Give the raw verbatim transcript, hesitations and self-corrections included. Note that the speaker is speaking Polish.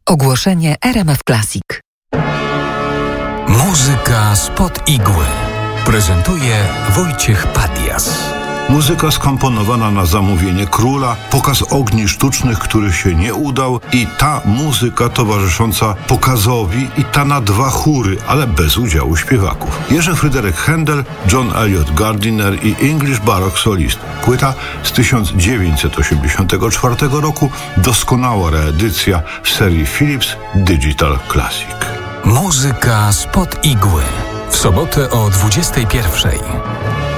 Ogłoszenie R M F Classic. Muzyka spod igły prezentuje Wojciech Padias. Muzyka skomponowana na zamówienie króla, pokaz ogni sztucznych, który się nie udał, i ta muzyka towarzysząca pokazowi, i ta na dwa chóry, ale bez udziału śpiewaków. Jerzy Fryderyk Händel, John Eliot Gardiner i English Baroque Solist. Płyta z tysiąc dziewięćset osiemdziesiątego czwartego roku, doskonała reedycja w serii Philips Digital Classic. Muzyka spod igły w sobotę o dwudziestej pierwszej.